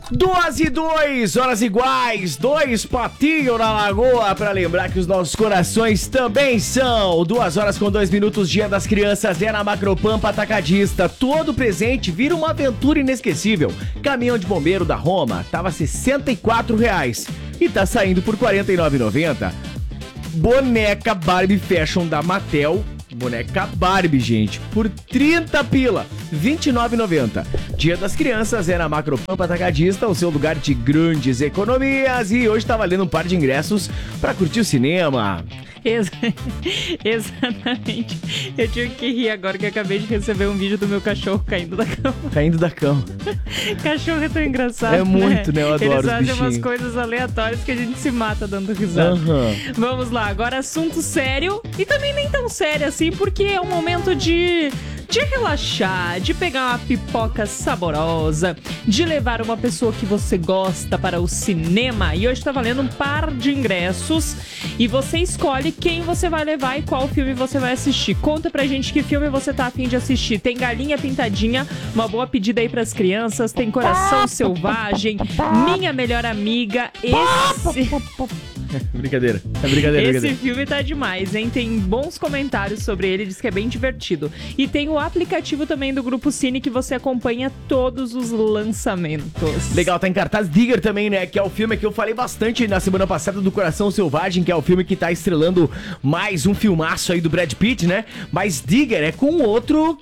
2 horas iguais, 2 patinhos na lagoa, pra lembrar que os nossos corações também são. 2 horas com 2 minutos, Dia das Crianças é na Macropampa Atacadista. Todo presente vira uma aventura inesquecível. Caminhão de bombeiro da Roma tava R$ 64,00 e tá saindo por R$ 49,90. Boneca Barbie Fashion da Mattel. Boneca Barbie, gente, por 30 pila, R$ 29,90. Dia das Crianças é na Macropampa Atacadista, o seu lugar de grandes economias. E hoje tá valendo um par de ingressos pra curtir o cinema. Exatamente. Eu tive que rir agora que eu acabei de receber um vídeo do meu cachorro caindo da cama. Caindo da cama. Cachorro é tão engraçado, É muito, né? Eu adoro Eles os fazem bichinhos. umas coisas aleatórias que a gente se mata dando risada. Vamos lá, agora assunto sério e também nem tão sério assim, porque é um momento de relaxar, de pegar uma pipoca saborosa, de levar uma pessoa que você gosta para o cinema. E hoje tá valendo um par de ingressos e você escolhe quem você vai levar e qual filme você vai assistir. Conta pra gente que filme você tá a fim de assistir. Tem Galinha Pintadinha, uma boa pedida aí pras crianças. Tem Coração Selvagem, Minha Melhor Amiga. Brincadeira. Esse filme tá demais, hein? Tem bons comentários sobre ele, diz que é bem divertido. E tem o aplicativo também do Grupo Cine que você acompanha todos os lançamentos. Legal, tá em cartaz Digger também, né? Que é o filme que eu falei bastante na semana passada do Coração Selvagem, que é o filme que tá estrelando mais um filmaço aí do Brad Pitt, né? Mas Digger é com outro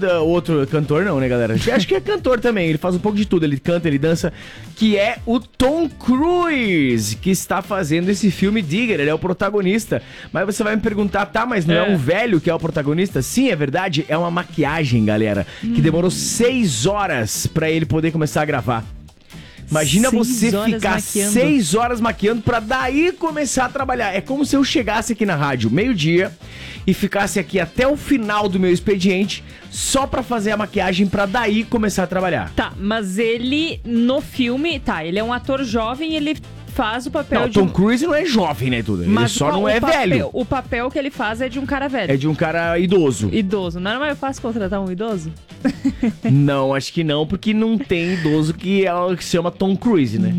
cantor não, né, galera? Acho que é cantor também, ele faz um pouco de tudo, ele canta, ele dança, que é o Tom Cruise, que está fazendo esse filme Digger, ele é o protagonista. Mas você vai me perguntar, tá, mas não é um velho que é o protagonista? Sim, é verdade, é uma maquiagem, galera, que demorou 6 horas pra ele poder começar a gravar. Imagina você ficar 6 horas maquiando pra daí começar a trabalhar. É como se eu chegasse aqui na rádio meio-dia e ficasse aqui até o final do meu expediente só pra fazer a maquiagem pra daí começar a trabalhar. Tá, mas ele no filme, ele é um ator jovem, ele faz o papel não, de Tom Cruise não é jovem, né, tudo? Ele só não é velho. O papel que ele faz é de um cara velho. É de um cara idoso. Idoso. Não era mais fácil contratar um idoso? Não, acho que não, porque não tem idoso que se chama Tom Cruise, né?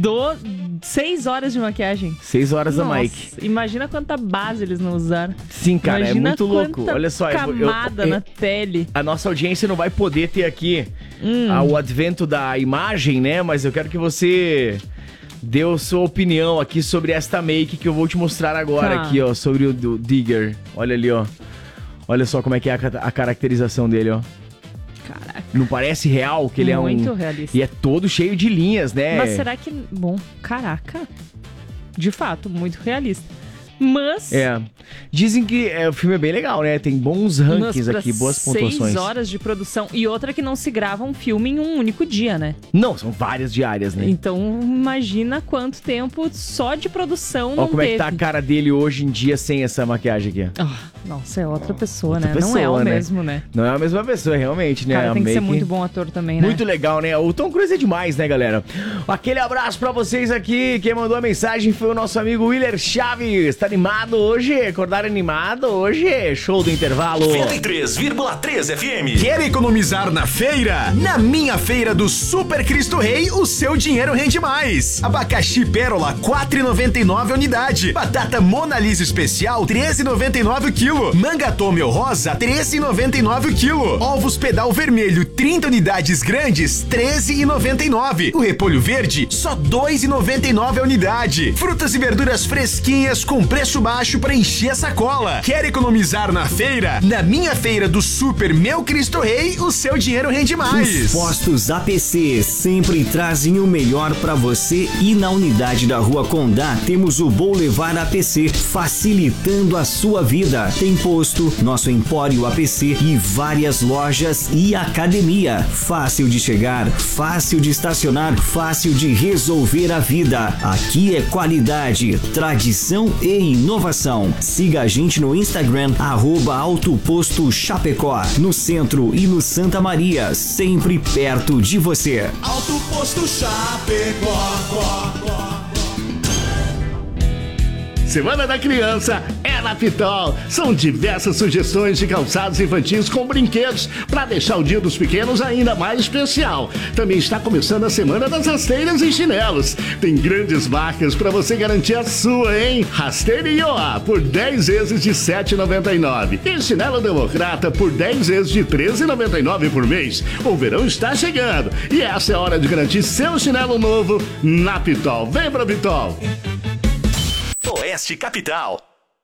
6 horas de maquiagem. 6 horas da Mike. Imagina quanta base eles não usaram. Sim, cara, imagina é muito louco. Olha só, camada na pele. A nossa audiência não vai poder ter aqui o advento da imagem, né? Mas eu quero que você deu sua opinião aqui sobre esta make que eu vou te mostrar agora aqui, ó, sobre o Digger. Olha ali, ó. Olha só como é que é a caracterização dele, ó. Caraca. Não parece real que ele é muito realista. E é todo cheio de linhas, né? Mas será que... Bom, caraca. De fato, muito realista. Mas... Dizem que o filme é bem legal, né? Tem bons rankings aqui, boas pontuações. 6 horas de produção. E outra que não se grava um filme em um único dia, né? Não, são várias diárias, né? Então, imagina quanto tempo só de produção não como teve. É que tá a cara dele hoje em dia sem essa maquiagem aqui. Nossa, é outra pessoa, outra né? Pessoa, não é o né? mesmo, né? Não é a mesma pessoa, realmente, né? Cara, tem que ser muito bom ator também, né? Muito legal, né? O Tom Cruise é demais, né, galera? Aquele abraço pra vocês aqui. Quem mandou a mensagem foi o nosso amigo Willer Chaves. Tá animado hoje? Acordar animado hoje? Show do intervalo. 93,3 FM. Quer economizar na feira? Na Minha Feira do Super Cristo Rei, o seu dinheiro rende mais. Abacaxi Pérola, R$ 4,99 a unidade. Batata Mona Lisa Especial, R$ 13,99 o quilo. Manga Tomeu Rosa, R$ 13,99 o quilo. Ovos Pedal Vermelho, 30 unidades grandes, R$ 13,99. O repolho verde, só R$ 2,99 a unidade. Frutas e verduras fresquinhas com preço baixo para encher a sacola. Quer economizar na feira? Na Minha Feira do Super Meu Cristo Rei, o seu dinheiro rende mais. Os postos APC sempre trazem o melhor para você e na unidade da Rua Condá temos o Vou Levar APC, facilitando a sua vida. Tem posto, nosso Empório APC e várias lojas e academia. Fácil de chegar, fácil de estacionar, fácil de resolver a vida. Aqui é qualidade, tradição e inovação. Siga a gente no Instagram, @Autoposto Chapecó, no centro e no Santa Maria, sempre perto de você. Autoposto Chapecó. Semana da Criança é na Pitol. São diversas sugestões de calçados infantis com brinquedos para deixar o Dia dos Pequenos ainda mais especial. Também está começando a Semana das Rasteiras e Chinelos. Tem grandes marcas para você garantir a sua, hein? Rasteira Ioá por 10 vezes de R$ 7,99. E chinelo Democrata por 10 vezes de R$ 13,99 por mês. O verão está chegando e essa é a hora de garantir seu chinelo novo na Pitol. Vem pra Pitol! Oeste Capital.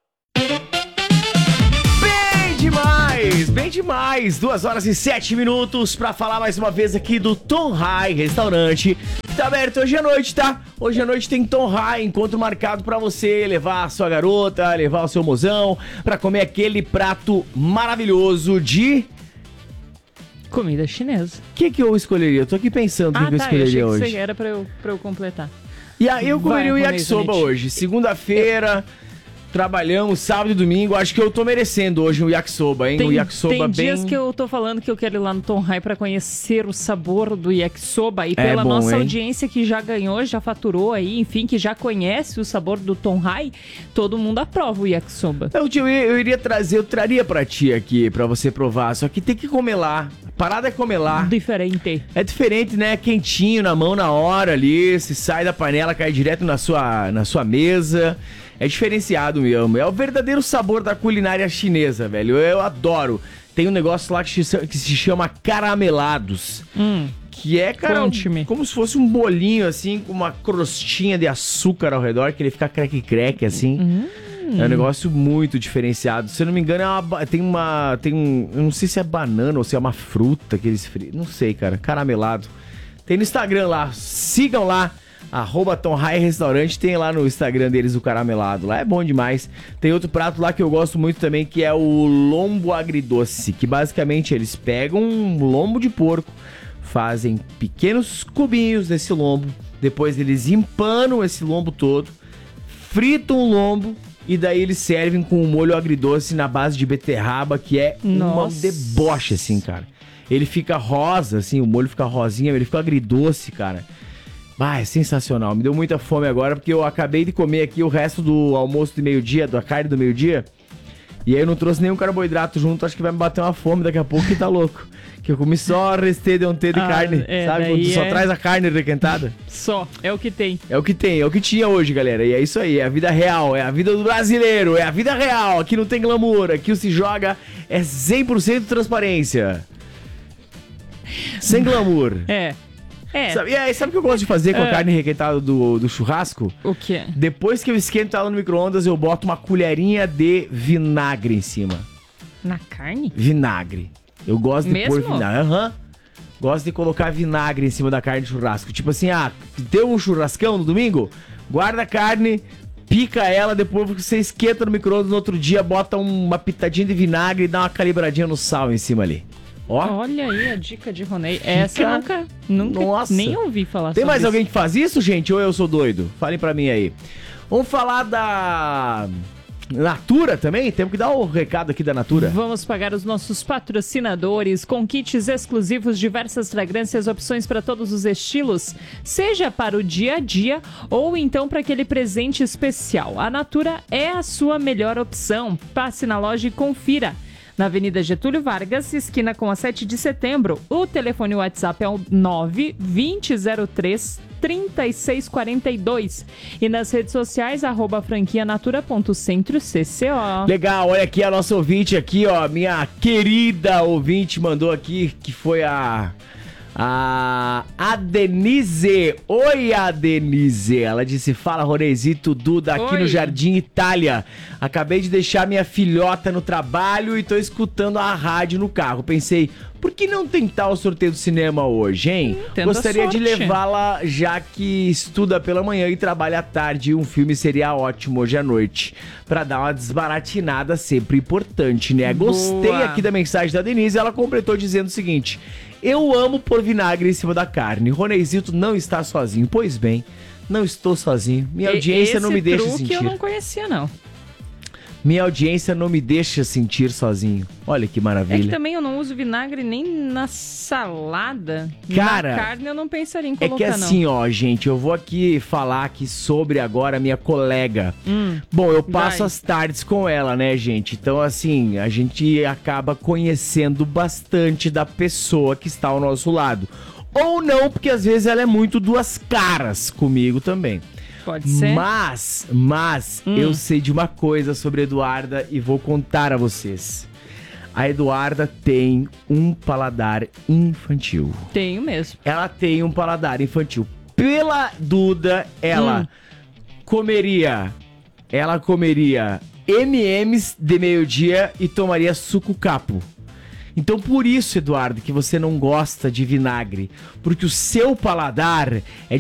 Bem demais! 2h07 pra falar mais uma vez aqui do Tom High Restaurante, que tá aberto hoje à noite, tá? Hoje à noite tem Tom High, encontro marcado pra você levar a sua garota, levar o seu mozão, pra comer aquele prato maravilhoso de... comida chinesa. O que eu escolheria? Eu tô aqui pensando o que eu escolheria hoje. Eu achei que era pra eu completar. E aí eu comeria o yakisoba hoje. Segunda-feira, trabalhamos sábado e domingo. Acho que eu tô merecendo hoje um yakisoba, hein? Um yakisoba tem bem... dias que eu tô falando que eu quero ir lá no Tom High pra conhecer o sabor do yakisoba. E pela nossa audiência que já ganhou, já faturou aí, enfim, que já conhece o sabor do Tom High, todo mundo aprova o yakisoba. Eu iria trazer, eu traria pra ti aqui, pra você provar. Só que tem que comer lá. A parada é comer lá. Diferente. É diferente, né? Quentinho, na mão, na hora ali. Se sai da panela, cai direto na sua mesa. É diferenciado mesmo. É o verdadeiro sabor da culinária chinesa, velho. Eu adoro. Tem um negócio lá que se chama caramelados. Que é, cara, como se fosse um bolinho, assim, com uma crostinha de açúcar ao redor, que ele fica creque-creque, assim. É um negócio muito diferenciado. Se eu não me engano, eu não sei se é banana ou se é uma fruta que eles fritam. Não sei, cara. Caramelado. Tem no Instagram lá. Sigam lá. @Tom High Restaurante, tem lá no Instagram deles o caramelado, lá é bom demais. Tem outro prato lá que eu gosto muito também, que é o lombo agridoce, que basicamente eles pegam um lombo de porco, fazem pequenos cubinhos desse lombo, depois eles empanam esse lombo todo, fritam o lombo e daí eles servem com um molho agridoce na base de beterraba, que é um deboche assim, cara. Ele fica rosa, assim, o molho fica rosinha, ele fica agridoce, cara. É sensacional. Me deu muita fome agora, porque eu acabei de comer aqui o resto do almoço de meio-dia, da carne do meio-dia. E aí eu não trouxe nenhum carboidrato junto, acho que vai me bater uma fome daqui a pouco, que tá louco. Que eu comi só resté de ontem de carne, sabe? Quando tu só traz a carne requentada. Só, é o que tem. É o que tem, é o que tinha hoje, galera. E é isso aí, é a vida real, é a vida do brasileiro, é a vida real. Aqui não tem glamour, aqui o Se Joga é 100% transparência. Sem glamour. Sabe o que eu gosto de fazer com a carne requentada do churrasco? O quê? Depois que eu esquento ela no micro-ondas, eu boto uma colherinha de vinagre em cima. Na carne? Vinagre. Eu gosto de pôr vinagre. Gosto de colocar vinagre em cima da carne de churrasco. Tipo assim, deu um churrascão no domingo? Guarda a carne, pica ela, depois você esquenta no micro-ondas, no outro dia bota uma pitadinha de vinagre e dá uma calibradinha no sal em cima ali. Olha aí a dica de Ronei. Essa eu nunca nem ouvi falar. Tem mais alguém que faz isso, gente? Ou eu sou doido? Falem pra mim aí. Vamos falar da Natura também? Temos que dar o recado aqui da Natura. Vamos pagar os nossos patrocinadores com kits exclusivos, diversas fragrâncias, opções para todos os estilos, seja para o dia a dia ou então para aquele presente especial. A Natura é a sua melhor opção. Passe na loja e confira. Na Avenida Getúlio Vargas, esquina com a 7 de setembro. O telefone WhatsApp é o 92003-3642. E nas redes sociais, @franquianatura.centrocco. Legal, olha aqui a nossa ouvinte aqui, ó. Minha querida ouvinte mandou aqui, que foi a Denise. Oi, a Denise. Ela disse: fala, Ronezito, Duda, aqui no Jardim Itália. Acabei de deixar minha filhota no trabalho e tô escutando a rádio no carro. Pensei, por que não tentar o sorteio do cinema hoje, hein? Gostaria de levá-la, já que estuda pela manhã e trabalha à tarde. Um filme seria ótimo hoje à noite, pra dar uma desbaratinada, sempre importante, né? Boa. Gostei aqui da mensagem da Denise. Ela completou dizendo o seguinte: eu amo pôr vinagre em cima da carne. Ronezito não está sozinho. Pois bem, não estou sozinho. Minha audiência não me deixa sentir. Esse truque eu não conhecia, não. Minha audiência não me deixa sentir sozinho. Olha que maravilha. É que também eu não uso vinagre nem na salada. Cara, na carne eu não pensaria em colocar, é que assim, ó, gente, eu vou aqui falar aqui sobre agora a minha colega. Bom, eu passo as tardes com ela, né, gente? Então, assim, a gente acaba conhecendo bastante da pessoa que está ao nosso lado. Ou não, porque às vezes ela é muito duas caras comigo também. Pode ser. Mas eu sei de uma coisa sobre a Eduarda e vou contar a vocês. A Eduarda tem um paladar infantil. Tenho mesmo. Ela tem um paladar infantil. Pela Duda, ela comeria M&M's de meio-dia e tomaria suco capo. Então por isso, Eduardo, que você não gosta de vinagre. Porque o seu paladar é